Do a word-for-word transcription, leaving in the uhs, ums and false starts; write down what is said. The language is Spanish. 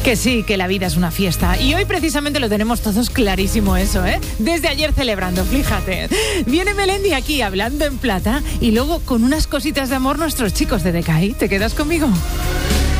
Que sí, que la vida es una fiesta. Y hoy precisamente lo tenemos todos clarísimo eso, ¿eh? Desde ayer celebrando, fíjate. Viene Melendi aquí hablando en plata y luego con unas cositas de amor nuestros chicos de Decay. ¿Te quedas conmigo?